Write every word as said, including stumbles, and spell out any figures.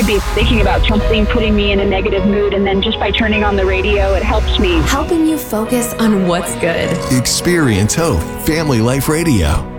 could be thinking about something putting me in a negative mood, and then just by turning on the radio, it helps me. Helping you focus on what's good. Experience Hope, Family Life Radio.